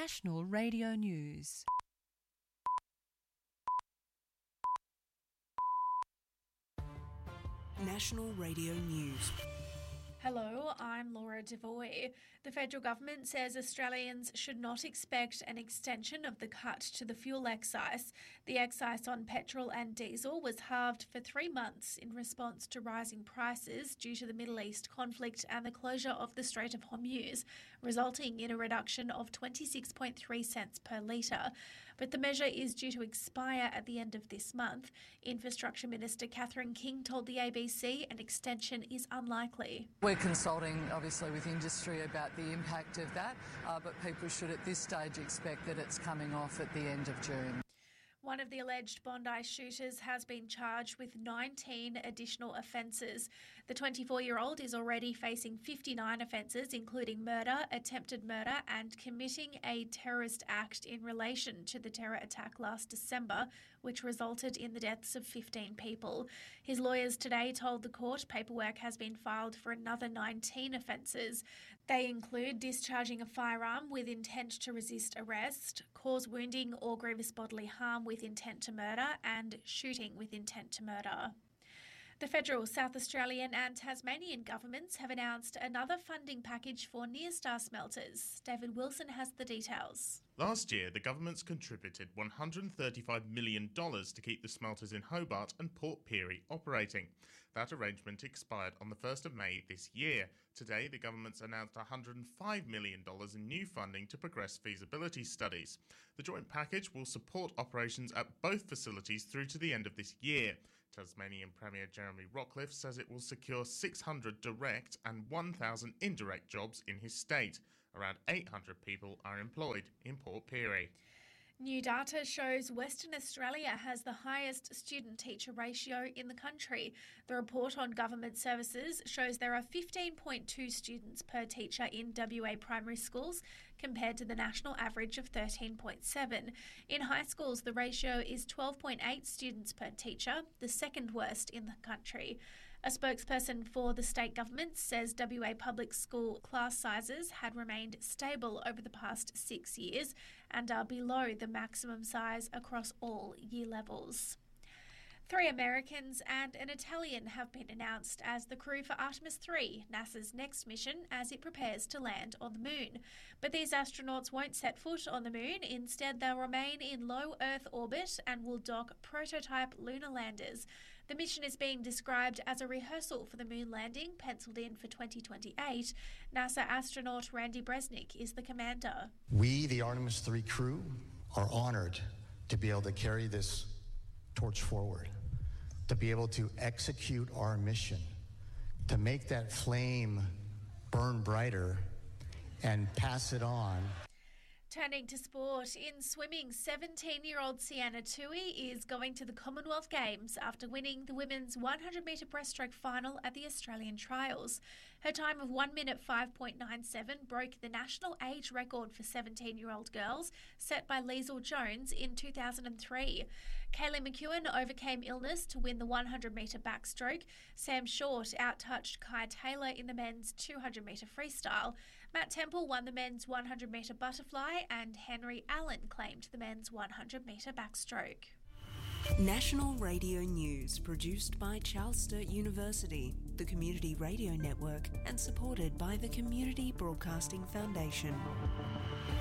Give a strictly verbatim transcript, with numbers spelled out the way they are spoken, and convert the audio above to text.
National Radio News. National Radio News. Hello, I'm Laura Devoy. The federal government says Australians should not expect an extension of the cut to the fuel excise. The excise on petrol and diesel was halved for three months in response to rising prices due to the Middle East conflict and the closure of the Strait of Hormuz, resulting in a reduction of twenty-six point three cents per litre. But the measure is due to expire at the end of this month. Infrastructure Minister Catherine King told the A B C an extension is unlikely. We're consulting, obviously, with industry about the impact of that, uh, but people should at this stage expect that it's coming off at the end of June. One of the alleged Bondi shooters has been charged with nineteen additional offences. The twenty-four-year-old is already facing fifty-nine offences, including murder, attempted murder and committing a terrorist act in relation to the terror attack last December, which resulted in the deaths of fifteen people. His lawyers today told the court paperwork has been filed for another nineteen offences. They include discharging a firearm with intent to resist arrest, cause wounding or grievous bodily harm with intent to murder, and shooting with intent to murder. The federal, South Australian and Tasmanian governments have announced another funding package for Nyrstar smelters. David Wilson has the details. Last year, the governments contributed one hundred thirty-five million dollars to keep the smelters in Hobart and Port Pirie operating. That arrangement expired on the first of May this year. Today, the government's announced one hundred five million dollars in new funding to progress feasibility studies. The joint package will support operations at both facilities through to the end of this year. Tasmanian Premier Jeremy Rockliff says it will secure six hundred direct and one thousand indirect jobs in his state. Around eight hundred people are employed in Port Pirie. New data shows Western Australia has the highest student-teacher ratio in the country. The report on government services shows there are fifteen point two students per teacher in W A primary schools compared to the national average of thirteen point seven. In high schools, the ratio is twelve point eight students per teacher, the second worst in the country. A spokesperson for the state government says W A public school class sizes had remained stable over the past six years and are below the maximum size across all year levels. Three Americans and an Italian have been announced as the crew for Artemis three, NASA's next mission as it prepares to land on the moon. But these astronauts won't set foot on the moon. Instead, they'll remain in low Earth orbit and will dock prototype lunar landers. The mission is being described as a rehearsal for the moon landing, penciled in for twenty twenty-eight. NASA astronaut Randy Bresnik is the commander. We, the Artemis three crew, are honored to be able to carry this torch forward, to be able to execute our mission, to make that flame burn brighter and pass it on. Turning to sport, in swimming, seventeen-year-old Sienna Tui is going to the Commonwealth Games after winning the women's one hundred metre breaststroke final at the Australian Trials. Her time of one minute five point nine seven broke the national age record for seventeen-year-old girls set by Liesl Jones in two thousand three. Kaylee McEwen overcame illness to win the one hundred metre backstroke. Sam Short outtouched Kai Taylor in the men's two hundred metre freestyle. Matt Temple won the men's one hundred metre butterfly, and Henry Allen claimed the men's one hundred metre backstroke. National Radio News, produced by Charles Sturt University, the Community Radio Network, and supported by the Community Broadcasting Foundation.